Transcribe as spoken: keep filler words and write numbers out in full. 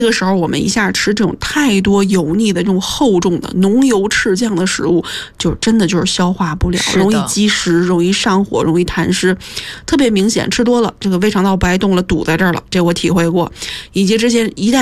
这个时候我们一下吃这种太多油腻的这种厚重的浓油赤酱的食物，就真的就是消化不了，容易积食，容易上火，容易痰湿，特别明显。吃多了这个胃肠道不爱动了，堵在这儿了，这我体会过。以及之前一旦